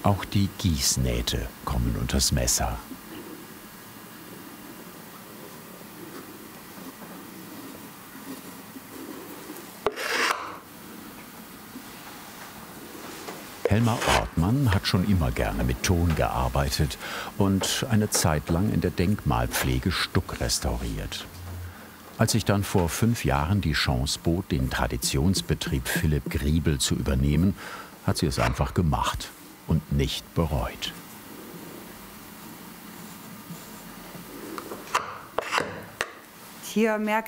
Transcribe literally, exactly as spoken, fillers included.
Auch die Gießnähte kommen unters Messer. Helma Ortmann hat schon immer gerne mit Ton gearbeitet und eine Zeit lang in der Denkmalpflege Stuck restauriert. Als sich dann vor fünf Jahren die Chance bot, den Traditionsbetrieb Philipp Griebel zu übernehmen, hat sie es einfach gemacht und nicht bereut. Hier merke